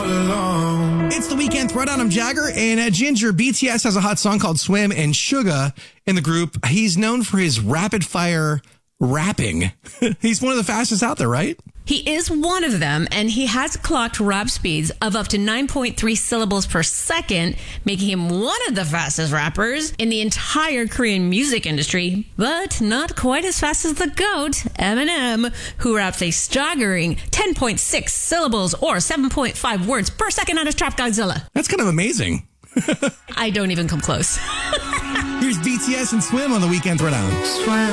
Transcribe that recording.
alone. It's the Weekend Throwdown. I'm Jagger, and Ginger, BTS has a hot song called Swim, and Suga in the group, he's known for his rapid-fire rapping. He's one of the fastest out there, right? He is one of them, and he has clocked rap speeds of up to 9.3 syllables per second, making him one of the fastest rappers in the entire Korean music industry, but not quite as fast as the GOAT, Eminem, who raps a staggering 10.6 syllables or 7.5 words per second on his Trap Godzilla. That's kind of amazing. I don't even come close. Here's BTS and Swim on the Weekend Throwdown. Swim